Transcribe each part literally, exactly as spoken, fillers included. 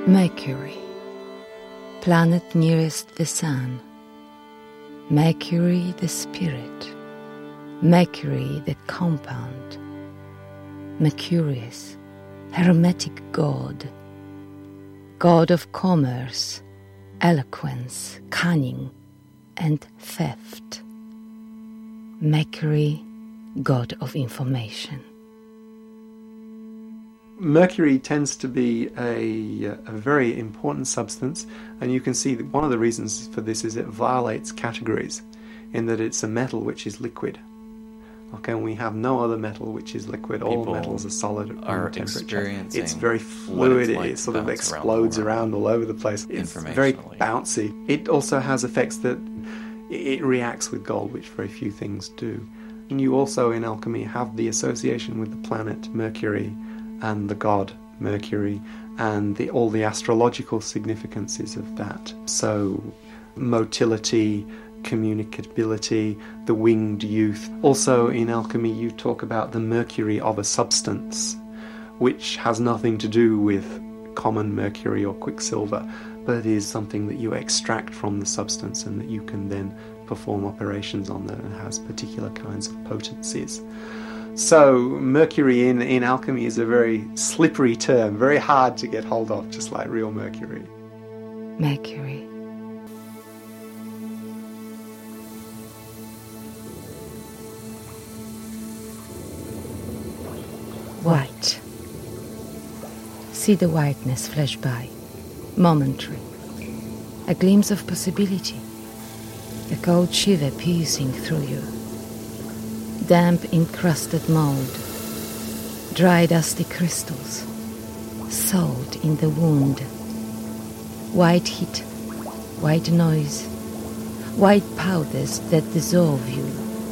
Mercury, planet nearest the Sun. Mercury the spirit. Mercury the compound. Mercurius, hermetic god. God of commerce, eloquence, cunning, and theft. Mercury, god of information. Mercury tends to be a, a very important substance, and you can see that one of the reasons for this is it violates categories, in that it's a metal which is liquid. Okay, and we have no other metal which is liquid. All People metals are solid at room temperature. It's very fluid. It's like it sort of explodes around, around all over the place. It's very bouncy. It also has effects that it reacts with gold, which very few things do. And you also in alchemy have the association with the planet Mercury and the god Mercury and the, all the astrological significances of that. So motility, communicability, the winged youth. Also in alchemy you talk about the mercury of a substance, which has nothing to do with common mercury or quicksilver, but is something that you extract from the substance and that you can then perform operations on that and has particular kinds of potencies. So mercury in, in alchemy is a very slippery term, very hard to get hold of, just like real mercury. Mercury. White. See the whiteness flash by, momentary. A glimpse of possibility. A cold shiver piercing through you. Damp encrusted mold, dry dusty crystals, salt in the wound, white heat, white noise, white powders that dissolve you.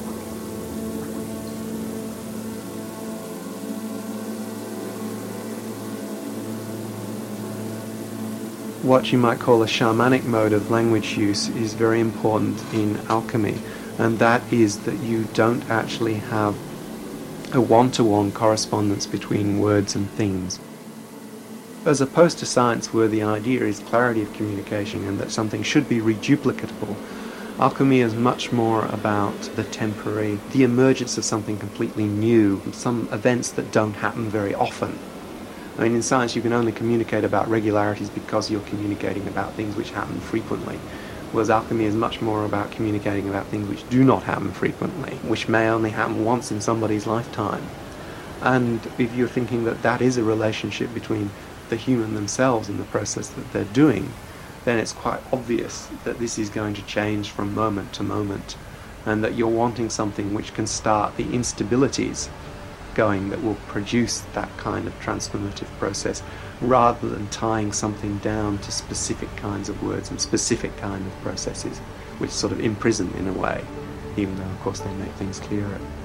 What you might call a shamanic mode of language use is very important in alchemy, and that is that you don't actually have a one-to-one correspondence between words and things. As opposed to science, where the idea is clarity of communication and that something should be reduplicatable, alchemy is much more about the temporary, the emergence of something completely new, some events that don't happen very often. I mean, in science you can only communicate about regularities because you're communicating about things which happen frequently. Whereas alchemy is much more about communicating about things which do not happen frequently, which may only happen once in somebody's lifetime. And if you're thinking that that is a relationship between the human themselves and the process that they're doing, then it's quite obvious that this is going to change from moment to moment, and that you're wanting something which can start the instabilities going that will produce that kind of transformative process, rather than tying something down to specific kinds of words and specific kind of processes, which sort of imprison in a way, even though of course they make things clearer.